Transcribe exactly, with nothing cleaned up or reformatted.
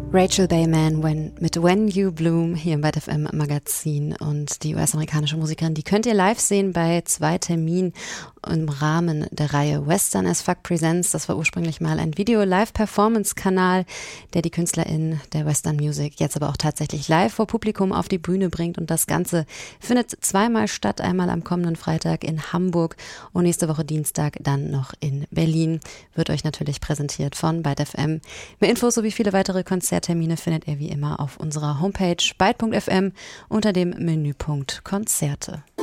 Rachel Bayman when, mit When You Bloom hier im Byte F M Magazin, und die U S-amerikanische Musikerin, die könnt ihr live sehen bei zwei Terminen im Rahmen der Reihe Western as Fuck Presents. Das war ursprünglich mal ein Video-Live-Performance-Kanal, der die KünstlerInnen der Western Music jetzt aber auch tatsächlich live vor Publikum auf die Bühne bringt, und das Ganze findet zweimal statt, einmal am kommenden Freitag in Hamburg und nächste Woche Dienstag dann noch in Berlin. Wird euch natürlich präsentiert von Byte F M. Mehr Infos sowie viele weitere Konzerttermine findet ihr wie immer auf unserer Homepage byte punkt f m unter dem Menüpunkt Konzerte.